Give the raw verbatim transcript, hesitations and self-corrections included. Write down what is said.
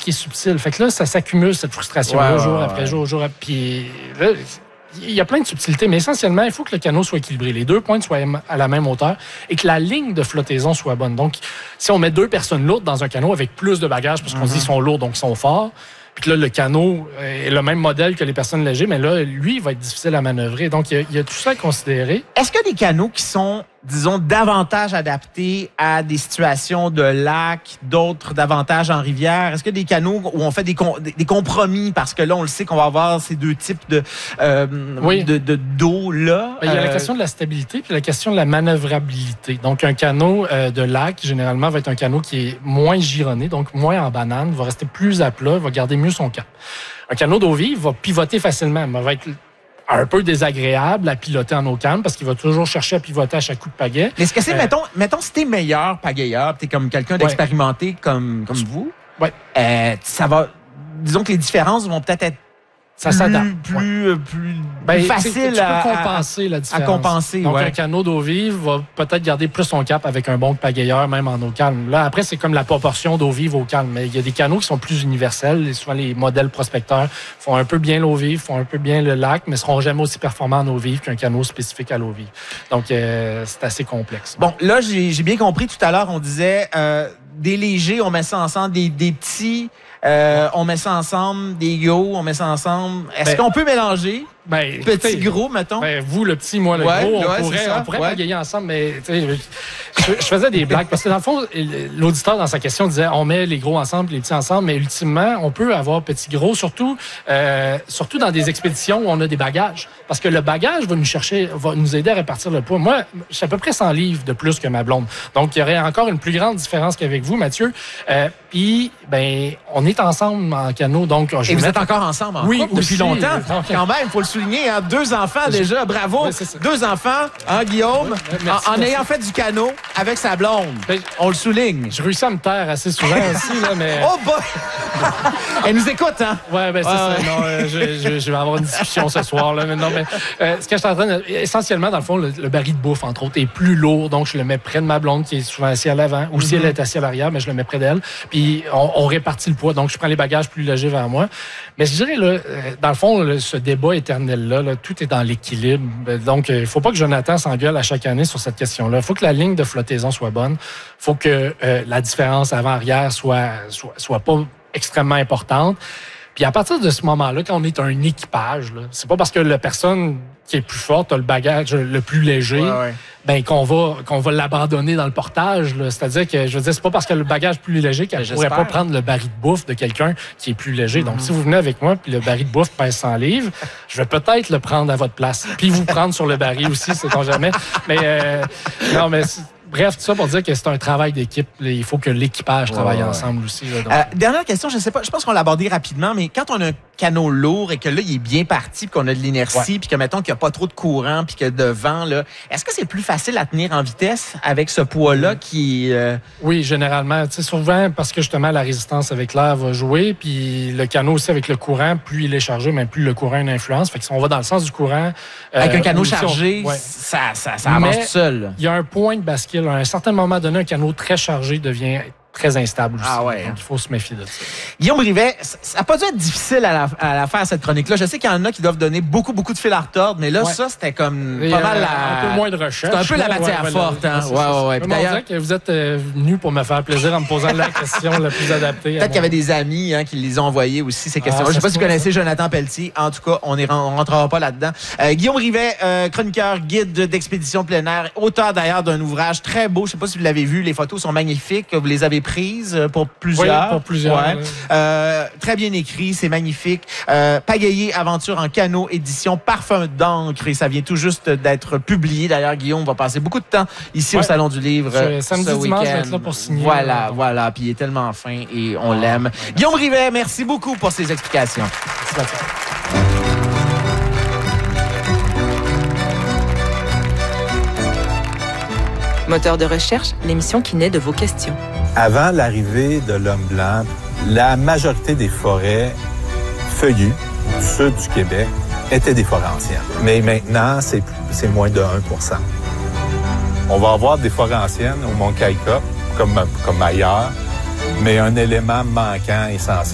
qui est subtil. Fait que là, ça s'accumule, cette frustration-là, ouais, jour ouais, après ouais. jour, jour après. Puis là, il y a plein de subtilités, mais essentiellement, il faut que le canot soit équilibré. Les deux pointes soient à la même hauteur et que la ligne de flottaison soit bonne. Donc, si on met deux personnes lourdes dans un canot avec plus de bagages, parce qu'on mm-hmm. se dit qu'ils sont lourds, donc ils sont forts, puis que là, le canot est le même modèle que les personnes légères, mais là, lui, il va être difficile à manœuvrer. Donc, il y a, il y a tout ça à considérer. Est-ce qu'il y a des canots qui sont, disons, davantage adaptés à des situations de lac, d'autres davantage en rivière? Est-ce qu'il y a des canots où on fait des, com- des compromis parce que là, on le sait qu'on va avoir ces deux types de, euh, oui. de, de, d'eau-là? Il y a euh... la question de la stabilité puis la question de la manœuvrabilité. Donc, un canot euh, de lac, généralement, va être un canot qui est moins gironné, donc moins en banane, va rester plus à plat, va garder mieux son cap. Un canot d'eau vive va pivoter facilement, mais va être un peu désagréable à piloter en eau calme parce qu'il va toujours chercher à pivoter à chaque coup de pagaie. Mais est-ce que c'est, euh, mettons, mettons, si t'es meilleur pagayeur, t'es comme quelqu'un d'expérimenté ouais. comme, comme vous, ouais. euh, ça va, disons que les différences vont peut-être être ça s'adapte. Plus, ouais. plus, plus, ben, plus facile tu peux à, compenser la différence. À compenser, Donc, ouais. un canot d'eau vive va peut-être garder plus son cap avec un bon pagayeur, même en eau calme. Là, après, c'est comme la proportion d'eau vive au calme. Mais il y a des canots qui sont plus universels. Et souvent, les modèles prospecteurs font un peu bien l'eau vive, font un peu bien le lac, mais seront jamais aussi performants en eau vive qu'un canot spécifique à l'eau vive. Donc, euh, c'est assez complexe. Bon, là, j'ai, j'ai bien compris tout à l'heure, on disait euh, des légers, on met ça ensemble, des, des petits... Euh, on met ça ensemble, des gros, on met ça ensemble. Est-ce ben, qu'on peut mélanger? Ben, petit, écoutez, gros, mettons. Ben, vous, le petit, moi, le ouais, gros, on ouais, pourrait, ça, on pourrait ouais. pagayer ensemble, mais je, je faisais des blagues. Parce que dans le fond, l'auditeur, dans sa question, disait on met les gros ensemble, les petits ensemble, mais ultimement, on peut avoir petit, gros, surtout, euh, surtout dans des expéditions où on a des bagages. Parce que le bagage va nous chercher, va nous aider à répartir le poids. Moi, j'ai à peu près cent livres de plus que ma blonde. Donc, il y aurait encore une plus grande différence qu'avec vous, Mathieu. Euh, Puis, ben, on est ensemble en canot. Donc, je Et vous mettre... êtes encore ensemble en oui, couple depuis aussi, longtemps. Donc... Quand même, il faut le souligner. Hein? Deux enfants déjà, bravo. Oui, Deux enfants, hein, Guillaume, oui, merci, en, en ayant fait du canot avec sa blonde. Ben, on le souligne. Je réussis à me taire assez souvent aussi, là, mais... Oh boy! Elle nous écoute, hein? Ouais, ben c'est ouais, ça. Ouais. Non, euh, je, je, je vais avoir une discussion ce soir, là. Mais non, mais euh, ce que je suis en train de... Essentiellement, dans le fond, le, le baril de bouffe, entre autres, est plus lourd. Donc, je le mets près de ma blonde, qui est souvent assise à l'avant. Ou mm-hmm. si elle est assise à l'arrière, mais je le mets près d'elle. Puis, on, on répartit le poids. Donc, je prends les bagages plus légers vers moi. Mais je dirais, là, dans le fond, là, ce débat éternel-là, là, tout est dans l'équilibre. Donc, il ne faut pas que Jonathan s'engueule à chaque année sur cette question-là. Il faut que la ligne de flottaison soit bonne. Il faut que euh, la différence avant-arrière soit, soit, soit pas extrêmement importante. Puis à partir de ce moment-là, quand on est un équipage, là, c'est pas parce que la personne qui est plus forte a le bagage le plus léger, ouais, ouais. ben qu'on va qu'on va l'abandonner dans le portage. Là. C'est-à-dire que je veux dire, c'est pas parce qu'elle a le bagage plus léger qu'elle ne pourrait pas prendre le baril de bouffe de quelqu'un qui est plus léger. Mm-hmm. Donc, si vous venez avec moi puis le baril de bouffe pèse cent livres, je vais peut-être le prendre à votre place. Puis vous prendre sur le baril aussi, sait-on jamais. Mais euh, non, mais bref, tout ça pour dire que c'est un travail d'équipe. Il faut que l'équipage ouais, travaille ouais. ensemble aussi. Là, donc. Euh, dernière question, je sais pas, je pense qu'on l'a abordé rapidement, mais quand on a un canot lourd et que là, il est bien parti, puis qu'on a de l'inertie, ouais. puis que, mettons, qu'il n'y a pas trop de courant, puis que de vent, là, est-ce que c'est plus facile à tenir en vitesse avec ce poids-là qui... Euh... Oui, généralement. Tu sais, souvent, parce que justement, la résistance avec l'air va jouer, puis le canot aussi avec le courant, plus il est chargé, mais plus le courant a une influence. Fait que si on va dans le sens du courant... Avec euh, un canot aussi, chargé, on... ouais. ça, ça, ça avance tout seul. Il y a un point de bascule. À un certain moment donné, un canot très chargé devient très instable aussi. Ah ouais. Donc, il faut se méfier de ça. Guillaume Rivet, ça n'a pas dû être difficile à la, à la faire, cette chronique-là. Je sais qu'il y en a qui doivent donner beaucoup, beaucoup de fil à retordre, mais là, ouais. ça, c'était comme Et pas euh, mal la... Un peu moins de recherche. C'est un peu la matière ouais, forte, ouais, hein? Ouais, ouais, ouais, ouais. Puis d'ailleurs, que vous êtes euh, venu pour me faire plaisir en me posant la question la plus adaptée. Peut-être qu'il y avait des amis hein, qui les ont envoyés aussi, ces questions-là. Ah, je ne sais pas si vous connaissez ça. Jonathan Pelletier. En tout cas, on ne rentrera pas là-dedans. Euh, Guillaume Rivet, euh, chroniqueur, guide d'expédition plein air, auteur d'ailleurs d'un ouvrage très beau. Je ne sais pas si vous l'avez vu. Les photos sont magnifiques. Vous les avez prises pour plusieurs. Oui, pour plusieurs. Ouais. Ouais. Euh, très bien écrit, c'est magnifique. Euh, Pagayer, aventure en canot, édition Parfum d'encre. Et ça vient tout juste d'être publié. D'ailleurs, Guillaume va passer beaucoup de temps ici ouais. au Salon du Livre je, samedi, ce dimanche, week-end. je vais être là pour signer. Voilà, voilà. Puis il est tellement fin et on ah, l'aime. Ouais, Guillaume Rivet, merci beaucoup pour ces explications. Merci. Moteur de recherche, l'émission qui naît de vos questions. Avant l'arrivée de l'homme blanc, la majorité des forêts feuillues du sud du Québec étaient des forêts anciennes. Mais maintenant, c'est, c'est moins de un pour cent. On va avoir des forêts anciennes au Mont Kaïka, comme, comme ailleurs, mais un élément manquant essentiel.